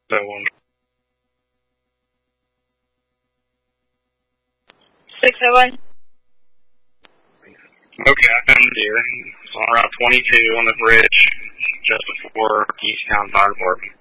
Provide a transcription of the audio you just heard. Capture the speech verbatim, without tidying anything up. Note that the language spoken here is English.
So, um, six oh one. okay, I found the deer. It's on Route twenty-two on the bridge just before Easttown Fire Department.